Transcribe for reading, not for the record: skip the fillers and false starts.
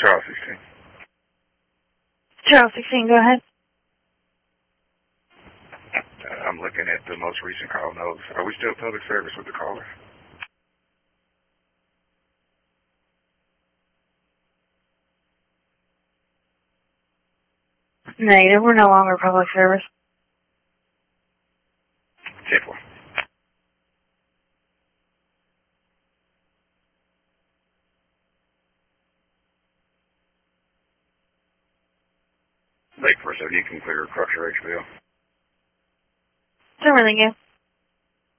Charles 16. Charles 16, go ahead. I'm looking at the most recent call notes. Are we still public service with the caller? Negative, we're no longer public service. 10-4. Lake 470, you can clear Crux or HBL. It's everything, yeah.